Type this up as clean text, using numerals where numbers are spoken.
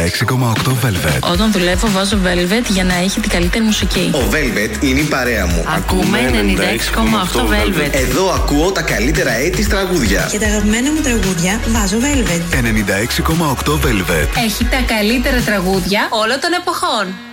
96,8 Velvet. Όταν δουλεύω βάζω Velvet για να έχει την καλύτερη μουσική. Ο Velvet είναι η παρέα μου. Ακούμε 96,8 Velvet. Εδώ ακούω τα καλύτερα έτη τραγούδια. Και τα αγαπημένα μου τραγούδια βάζω Velvet. 96,8 Velvet. Έχει τα καλύτερα τραγούδια όλων των εποχών.